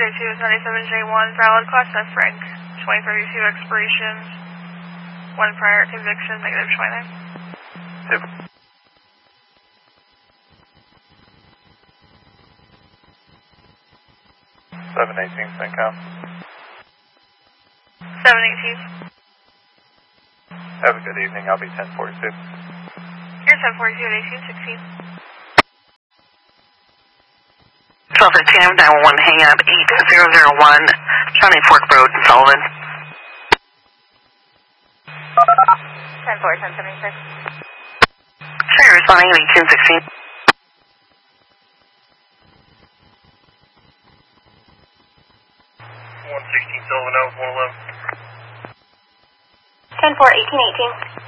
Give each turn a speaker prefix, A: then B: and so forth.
A: 2032 is 97J1, valid class F rank, 2032 expirations, 1 prior conviction, negative 29.
B: Yep. 718, St. Cal.
A: 718.
B: Have a good evening. I'll be 1042.
A: Here's 1042 at 1816.
C: 1213, 911, hang up, 8001, County Fork Road, Sullivan.
A: 10-4, 1076.
C: Sure, responding at 1816.
B: 116 Sullivan, I was 111.
A: 10-4, 1818.